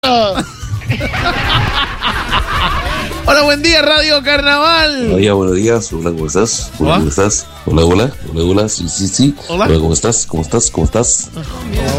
Hola, buen día, Radio Carnaval. Hola, buenos días. Hola, ¿cómo estás? Hola, ¿cómo estás? Hola, hola. Hola, hola. Sí. Hola. Hola, ¿cómo estás? ¿Cómo estás? ¿Cómo estás?